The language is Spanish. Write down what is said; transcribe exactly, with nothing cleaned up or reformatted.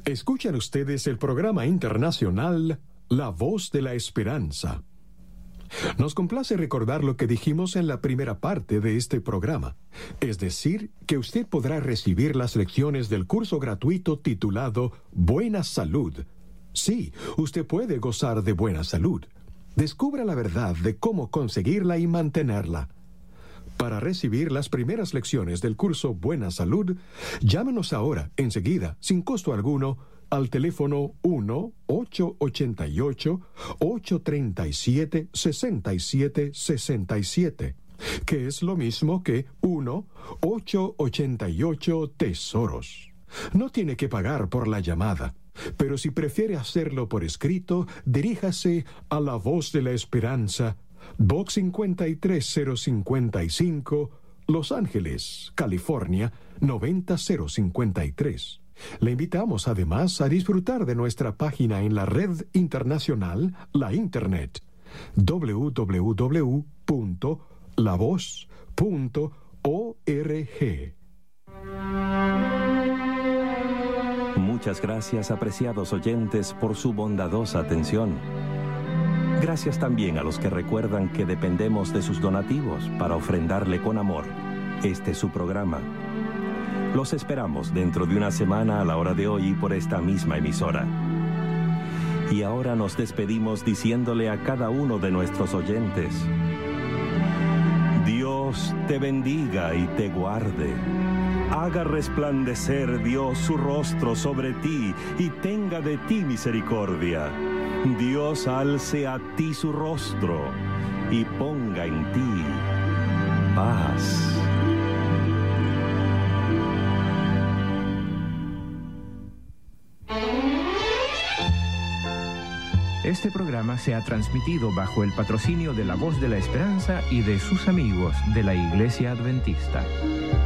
Escuchan ustedes el programa internacional La Voz de la Esperanza. Nos complace recordar lo que dijimos en la primera parte de este programa, es decir, que usted podrá recibir las lecciones del curso gratuito titulado Buena Salud. Sí, usted puede gozar de buena salud. Descubra la verdad de cómo conseguirla y mantenerla. Para recibir las primeras lecciones del curso Buena Salud, llámenos ahora, enseguida, sin costo alguno, al teléfono uno ocho ocho ocho, ocho tres siete, seis siete seis siete, que es lo mismo que uno ocho ocho ocho tesoros. No tiene que pagar por la llamada, pero si prefiere hacerlo por escrito, diríjase a La Voz de la Esperanza, Box cinco tres cero cinco cinco, Los Ángeles, California, noventa cero cincuenta y tres. Le invitamos además a disfrutar de nuestra página en la red internacional, la Internet, doble u doble u doble u punto la voz punto org. Muchas gracias, apreciados oyentes, por su bondadosa atención. Gracias también a los que recuerdan que dependemos de sus donativos para ofrendarle con amor este su programa. Los esperamos dentro de una semana a la hora de hoy por esta misma emisora. Y ahora nos despedimos diciéndole a cada uno de nuestros oyentes: Dios te bendiga y te guarde. Haga resplandecer Dios su rostro sobre ti y tenga de ti misericordia. Dios alce a ti su rostro y ponga en ti paz. Este programa se ha transmitido bajo el patrocinio de La Voz de la Esperanza y de sus amigos de la Iglesia Adventista.